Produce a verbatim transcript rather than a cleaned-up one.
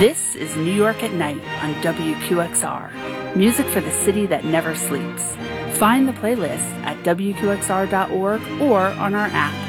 This is New York at Night on W Q X R. Music for the city that never sleeps. Find the playlist at W Q X R dot org or on our app.